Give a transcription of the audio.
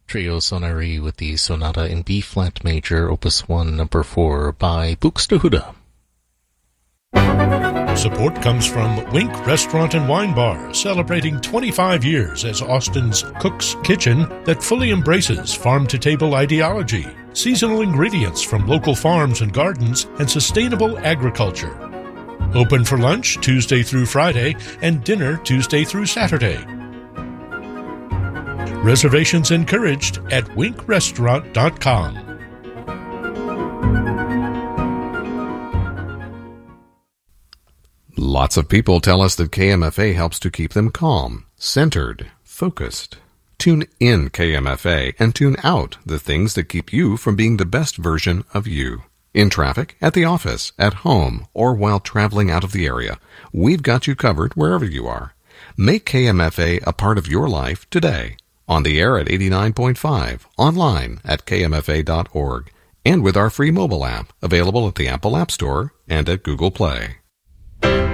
Trio Sonari with the Sonata in B-flat major, Opus 1, number 4, by Buxtehude. Support comes from Wink Restaurant and Wine Bar, celebrating 25 years as Austin's Cook's Kitchen that fully embraces farm-to-table ideology, seasonal ingredients from local farms and gardens, and sustainable agriculture. Open for lunch Tuesday through Friday and dinner Tuesday through Saturday. Reservations encouraged at winkrestaurant.com. Lots of people tell us that KMFA helps to keep them calm, centered, focused. Tune in KMFA and tune out the things that keep you from being the best version of you. In traffic, at the office, at home, or while traveling out of the area, we've got you covered wherever you are. Make KMFA a part of your life today. On the air at 89.5, online at kmfa.org, and with our free mobile app available at the Apple App Store and at Google Play.